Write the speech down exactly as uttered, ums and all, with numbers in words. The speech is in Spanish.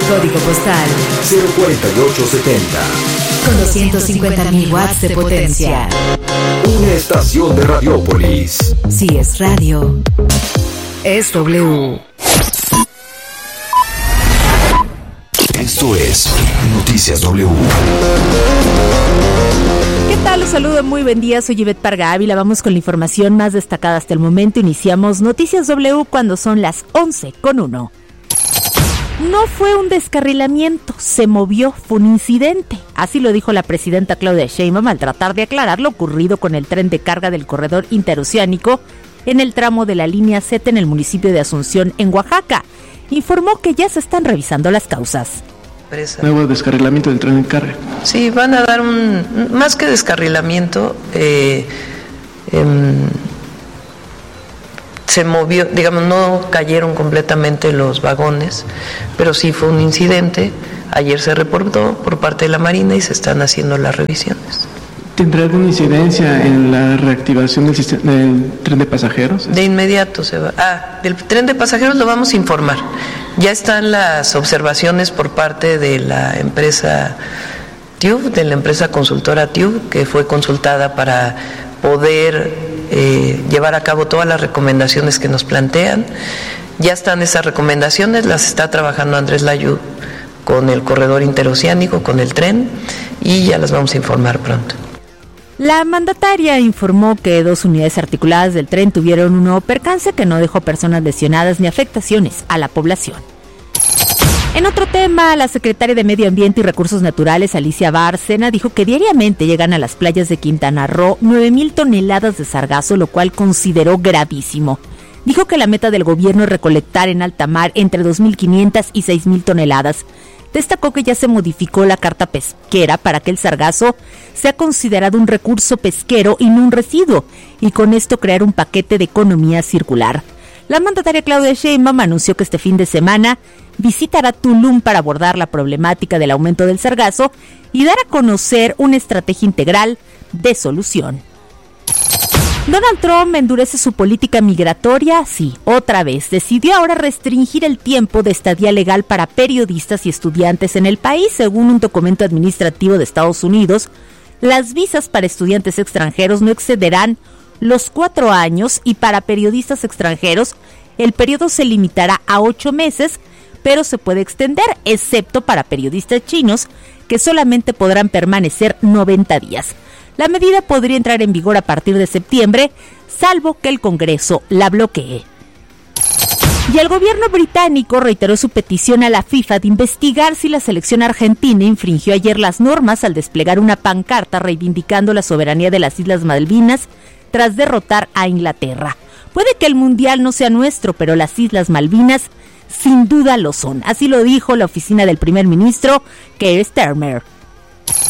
Código postal cero cuatro ocho siete cero. Con doscientos cincuenta mil watts de potencia. Una estación de Radiópolis. Si es radio, es W. Esto es Noticias W. ¿Qué tal? Los saludo, muy buen día, soy Ivette Parga Ávila. Vamos con la información más destacada hasta el momento. Iniciamos Noticias W cuando son las once con uno. No fue un descarrilamiento, se movió, fue un incidente. Así lo dijo la presidenta Claudia Sheinbaum al tratar de aclarar lo ocurrido con el tren de carga del corredor interoceánico en el tramo de la línea Z en el municipio de Asunción, en Oaxaca. Informó que ya se están revisando las causas. Nuevo descarrilamiento del tren de carga. Sí, van a dar un, más que descarrilamiento, eh, eh, se movió, digamos, no cayeron completamente los vagones, pero sí fue un incidente. Ayer se reportó por parte de la Marina y se están haciendo las revisiones. ¿Tendrá alguna incidencia en la reactivación del, sistema, del tren de pasajeros? De inmediato se va. Ah, del tren de pasajeros lo vamos a informar. Ya están las observaciones por parte de la empresa T U B, de la empresa consultora T U B, que fue consultada para poder eh, llevar a cabo todas las recomendaciones que nos plantean. Ya están esas recomendaciones, las está trabajando Andrés Layud con el corredor interoceánico, con el tren, y ya las vamos a informar pronto. La mandataria informó que dos unidades articuladas del tren tuvieron un nuevo percance que no dejó personas lesionadas ni afectaciones a la población. En otro tema, la secretaria de Medio Ambiente y Recursos Naturales, Alicia Bárcena, dijo que diariamente llegan a las playas de Quintana Roo nueve mil toneladas de sargazo, lo cual consideró gravísimo. Dijo que la meta del gobierno es recolectar en alta mar entre dos mil quinientas y seis mil toneladas. Destacó que ya se modificó la carta pesquera para que el sargazo sea considerado un recurso pesquero y no un residuo, y con esto crear un paquete de economía circular. La mandataria Claudia Sheinbaum anunció que este fin de semana visitará Tulum para abordar la problemática del aumento del sargazo y dar a conocer una estrategia integral de solución. Donald Trump endurece su política migratoria, sí, otra vez. Decidió ahora restringir el tiempo de estadía legal para periodistas y estudiantes en el país. Según un documento administrativo de Estados Unidos, las visas para estudiantes extranjeros no excederán los cuatro años y para periodistas extranjeros el periodo se limitará a ocho meses, pero se puede extender, excepto para periodistas chinos, que solamente podrán permanecer noventa días. La medida podría entrar en vigor a partir de septiembre, salvo que el Congreso la bloquee. Y el gobierno británico reiteró su petición a la FIFA de investigar si la selección argentina infringió ayer las normas al desplegar una pancarta reivindicando la soberanía de las Islas Malvinas tras derrotar a Inglaterra. Puede que el mundial no sea nuestro, pero las Islas Malvinas sin duda lo son. Así lo dijo la oficina del primer ministro, Keir Starmer.